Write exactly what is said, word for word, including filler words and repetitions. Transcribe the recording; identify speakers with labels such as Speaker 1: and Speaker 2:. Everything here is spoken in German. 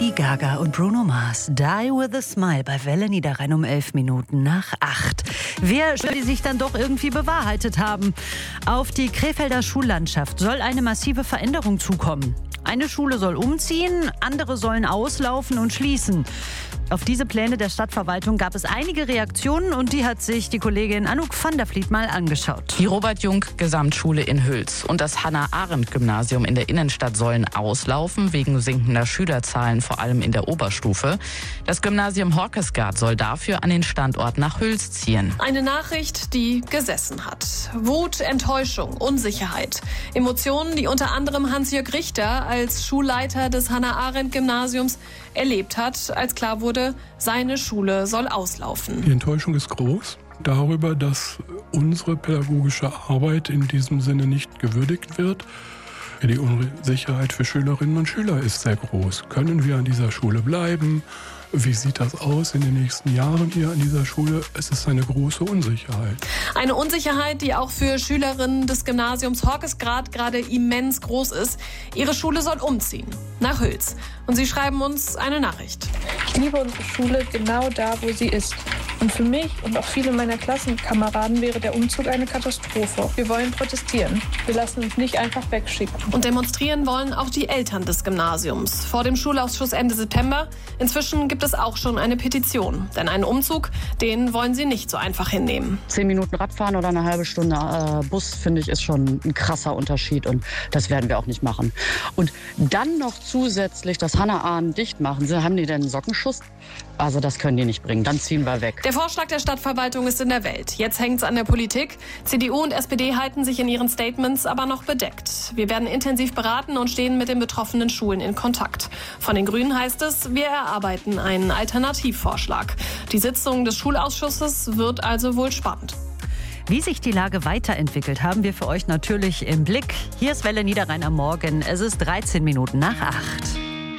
Speaker 1: Lady Gaga und Bruno Mars. Die with a Smile bei Welle Niederrhein um elf Minuten nach acht. Wer die sich dann doch irgendwie bewahrheitet haben. Auf die Krefelder Schullandschaft soll eine massive Veränderung zukommen. Eine Schule soll umziehen, andere sollen auslaufen und schließen. Auf diese Pläne der Stadtverwaltung gab es einige Reaktionen und die hat sich die Kollegin Anouk van der Vliet mal angeschaut.
Speaker 2: Die Robert-Jung-Gesamtschule in Hüls und das Hannah-Arendt-Gymnasium in der Innenstadt sollen auslaufen, wegen sinkender Schülerzahlen, vor allem in der Oberstufe. Das Gymnasium Horkesgaard soll dafür an den Standort nach Hüls ziehen.
Speaker 3: Eine Nachricht, die gesessen hat. Wut, Enttäuschung, Unsicherheit. Emotionen, die unter anderem Hans-Jörg Richter als Schulleiter des Hannah-Arendt-Gymnasiums erlebt hat, als klar wurde, seine Schule soll auslaufen.
Speaker 4: Die Enttäuschung ist groß darüber, dass unsere pädagogische Arbeit in diesem Sinne nicht gewürdigt wird. Die Unsicherheit für Schülerinnen und Schüler ist sehr groß. Können wir an dieser Schule bleiben? Wie sieht das aus in den nächsten Jahren hier an dieser Schule? Es ist eine große Unsicherheit.
Speaker 3: Eine Unsicherheit, die auch für Schülerinnen des Gymnasiums Horkesgaard gerade immens groß ist. Ihre Schule soll umziehen, nach Hüls. Und sie schreiben uns eine Nachricht.
Speaker 5: Ich liebe unsere Schule genau da, wo sie ist. Und für mich und auch viele meiner Klassenkameraden wäre der Umzug eine Katastrophe. Wir wollen protestieren. Wir lassen uns nicht einfach wegschicken.
Speaker 3: Und demonstrieren wollen auch die Eltern des Gymnasiums. Vor dem Schulausschuss Ende September. Inzwischen gibt es auch schon eine Petition. Denn einen Umzug, den wollen sie nicht so einfach hinnehmen.
Speaker 6: Zehn Minuten Radfahren oder eine halbe Stunde äh, Bus, finde ich, ist schon ein krasser Unterschied. Und das werden wir auch nicht machen. Und dann noch zusätzlich das Hannah-Arendt dicht machen. Haben die denn einen Sockenschuss? Also das können die nicht bringen. Dann ziehen wir weg.
Speaker 3: Der Vorschlag der Stadtverwaltung ist in der Welt. Jetzt hängt es an der Politik. C D U und S P D halten sich in ihren Statements aber noch bedeckt. Wir werden intensiv beraten und stehen mit den betroffenen Schulen in Kontakt. Von den Grünen heißt es, wir erarbeiten einen Alternativvorschlag. Die Sitzung des Schulausschusses wird also wohl spannend.
Speaker 1: Wie sich die Lage weiterentwickelt, haben wir für euch natürlich im Blick. Hier ist Welle Niederrhein am Morgen. Es ist dreizehn Minuten nach acht.